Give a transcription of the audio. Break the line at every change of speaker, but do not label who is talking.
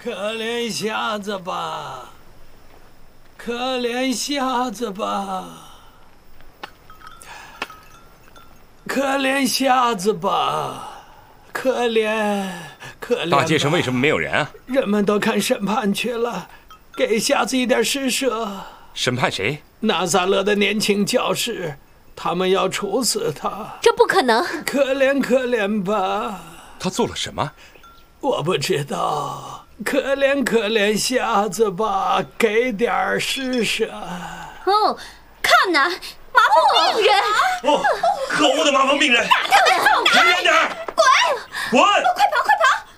可怜瞎子吧，可怜瞎子吧，可怜瞎子吧，可怜。
大街上为什么没有人啊？
人们都看审判去了，给瞎子一点施舍。
审判谁？
拿撒勒的年轻教士，他们要处死他。
这不可能！
可怜吧。
他做了什么？
我不知道。可怜瞎子吧，给点施舍。
哦，看呐，麻风病人！
哦，可恶的麻风病人！
打他们！
离远点！
滚！
滚！
快跑！